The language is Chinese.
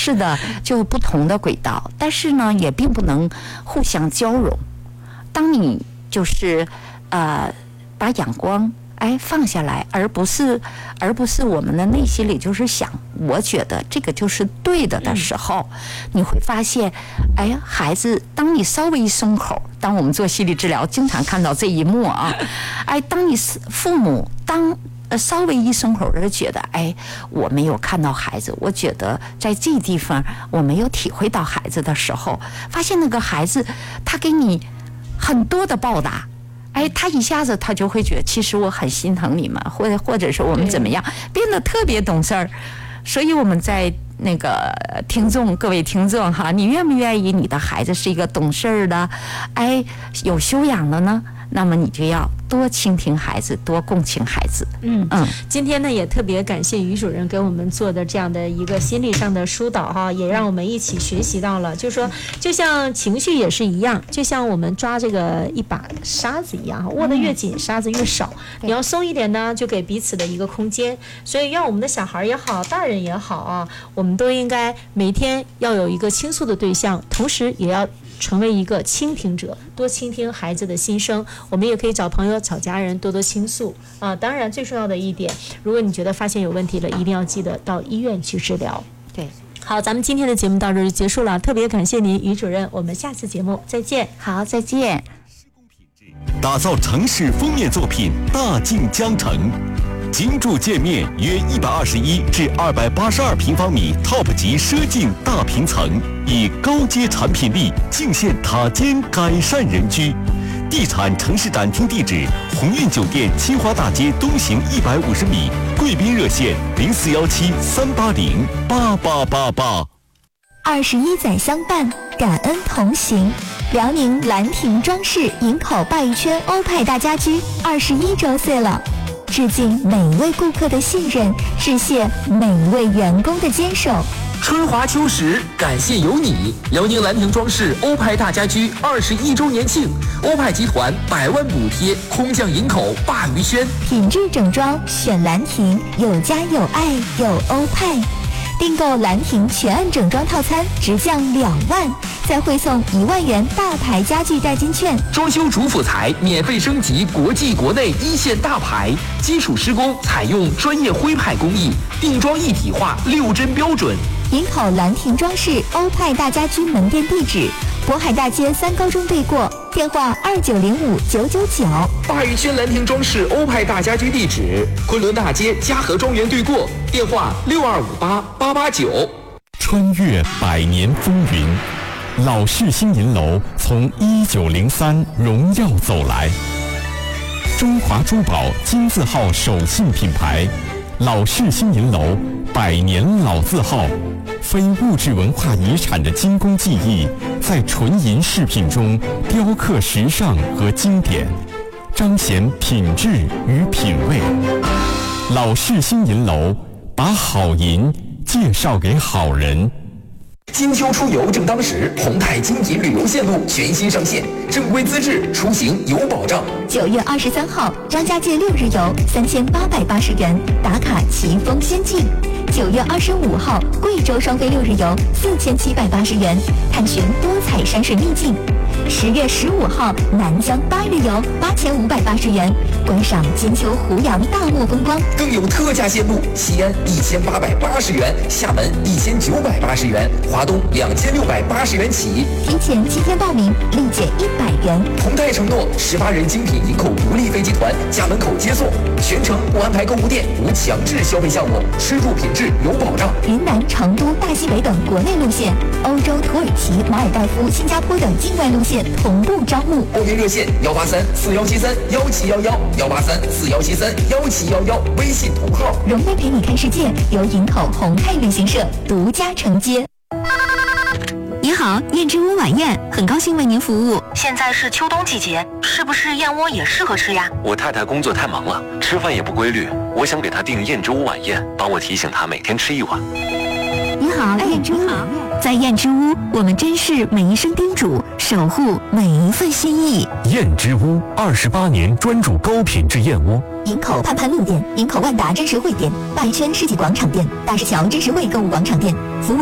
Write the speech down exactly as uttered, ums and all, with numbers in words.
是的，就不同的轨道，但是呢，也并不能互相交融。当你就是呃把眼光哎放下来，而不是而不是我们的内心里就是想，我觉得这个就是对的的时候，你会发现，哎呀，孩子，当你稍微一松口，当我们做心理治疗经常看到这一幕啊，哎，当你父母当。呃，稍微一松口就觉得，哎，我没有看到孩子，我觉得在这地方我没有体会到孩子的时候，发现那个孩子他给你很多的报答，哎，他一下子他就会觉得，其实我很心疼你们，或者或者是我们怎么样，变得特别懂事儿。所以我们在那个听众，各位听众哈，你愿不愿意你的孩子是一个懂事儿的，哎，有修养的呢？那么你就要多倾听孩子，多共情孩子。 嗯嗯，今天呢也特别感谢于主任给我们做的这样的一个心理上的疏导哈，也让我们一起学习到了，就是说，就像情绪也是一样，就像我们抓这个一把沙子一样，握得越紧，沙子越少。你要松一点呢，就给彼此的一个空间。所以，让我们的小孩也好，大人也好啊，我们都应该每天要有一个倾诉的对象，同时也要成为一个倾听者，多倾听孩子的心声。我们也可以找朋友、找家人多多倾诉啊。当然，最重要的一点，如果你觉得发现有问题了，一定要记得到医院去治疗。 对， 好，咱们今天的节目到这儿就结束了，特别感谢您，于主任，我们下次节目再见。 好，再见。 打造城市封面作品，大镜江城。精筑界面约一百二十一至二百八十二平方米 Top 级奢境大平层，以高阶产品力尽现塔尖改善人居。地产城市展厅地址：鸿运酒店清华大街东行一百五十米，贵宾热线零四幺七三八零八八八八。 二十一载相伴，感恩同行。辽宁兰亭装饰营口鲅鱼圈欧派大家居二十一周岁了。致敬每位顾客的信任，致谢每位员工的坚守。 春华秋实，感谢有你！辽宁兰亭装饰欧派大家居二十一周年庆，欧派集团百万补贴，空降营口鲅鱼圈， 品质整装选兰亭，有家有爱有欧派。订购兰亭全案整装套餐直降两万，再汇送一万元大牌家具代金券。 装修主辅材免费升级国际国内一线大牌，基础施工采用专业徽派工艺，定装一体化，六针标准。 营口兰亭装饰欧派大家居门店地址：渤海大街三高中对过，电话二九零五九九九。 鲅鱼圈兰亭装饰欧派大家居地址：昆仑大街嘉禾庄园对过，电话六二五八八八九。 穿越百年风云，老式新银楼从一九零三荣耀走来。中华珠宝金字号手信品牌，老式新银楼百年老字号，非物质文化遗产的精工技艺，在纯银饰品中雕刻时尚和经典，彰显品质与品味。老式新银楼，把好银介绍给好人。 金秋出游正当时，宏泰精品旅游线路全新上线，正规资质，出行有保障。 九月二十三号，张家界六日游三千八百八十元，打卡奇峰仙境。九月二十五号，贵州双飞六日游四千七百八十元，探寻多彩山水秘境。十月十五号，南疆八日游八千五百八十元，观赏金秋湖洋大漠风光。 更有特价线路，西安一千八百八十元，厦门一千九百八十元，华东两千六百八十元起。 提前七天报名，立减一百元。 宏泰承诺十八人精品营口独立飞机团家门口接送，全程不安排购物店，无强制消费项目，吃住品质有保障。 云南、成都、大西北等国内路线，欧洲、土耳其、马尔代夫、新加坡等境外路线同步招募。 报名热线：幺八三四幺七三幺七幺幺，幺八三四幺七三幺七幺幺，微信同号。 荣威陪你看世界由营口宏泰旅行社独家承接。 您好，燕之屋晚宴，很高兴为您服务。现在是秋冬季节，是不是燕窝也适合吃呀？ 我太太工作太忙了，吃饭也不规律，我想给她订燕之屋晚宴，帮我提醒她每天吃一碗。 您好，燕之屋，在燕之屋，我们珍视每一声叮嘱，守护每一份心意。 燕之屋二十八年专注高品质燕窝。 营口盼盼路店、营口万达真实汇店、鲅鱼圈世纪广场店、大石桥真实汇购物广场店服务。